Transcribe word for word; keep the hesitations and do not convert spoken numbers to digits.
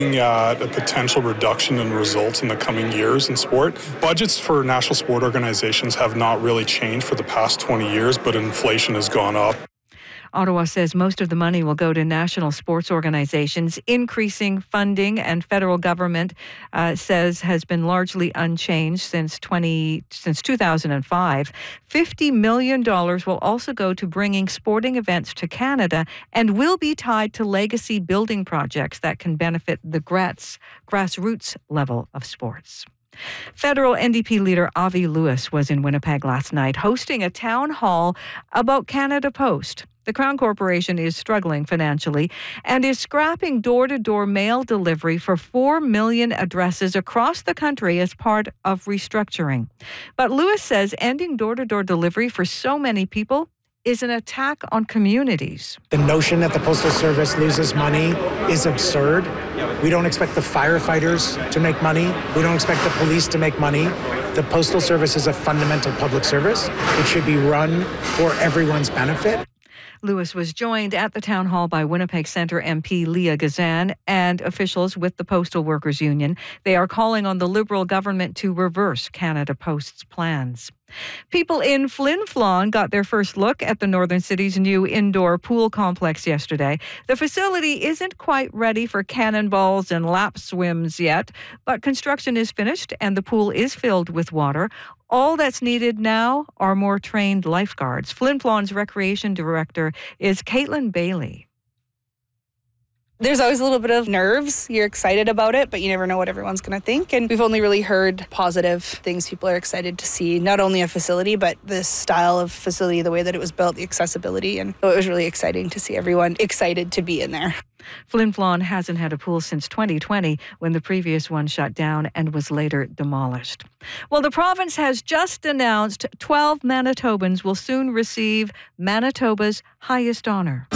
at a potential reduction in results in the coming years in sport. Budgets for national sport organizations have not really changed for the past twenty years, but inflation has gone up. Ottawa says most of the money will go to national sports organizations. Increasing funding and federal government uh, says has been largely unchanged since twenty since two thousand five. fifty million dollars will also go to bringing sporting events to Canada and will be tied to legacy building projects that can benefit the grass, grassroots level of sports. Federal N D P leader Avi Lewis was in Winnipeg last night hosting a town hall about Canada Post. The Crown Corporation is struggling financially and is scrapping door-to-door mail delivery for four million addresses across the country as part of restructuring. But Lewis says ending door-to-door delivery for so many people is an attack on communities. The notion that the Postal Service loses money is absurd. We don't expect the firefighters to make money. We don't expect the police to make money. The Postal Service is a fundamental public service. It should be run for everyone's benefit. Lewis was joined at the town hall by Winnipeg Centre M P Leah Gazan and officials with the Postal Workers Union. They are calling on the Liberal government to reverse Canada Post's plans. People in Flin Flon got their first look at the Northern City's new indoor pool complex yesterday. The facility isn't quite ready for cannonballs and lap swims yet, but construction is finished and the pool is filled with water. All that's needed now are more trained lifeguards. Flin Flon's recreation director is Caitlin Bailey. There's always a little bit of nerves. You're excited about it, but you never know what everyone's going to think. And we've only really heard positive things. People are excited to see not only a facility, but this style of facility, the way that it was built, the accessibility. And so it was really exciting to see everyone excited to be in there. Flin Flon hasn't had a pool since twenty twenty, when the previous one shut down and was later demolished. Well, the province has just announced twelve Manitobans will soon receive Manitoba's highest honor.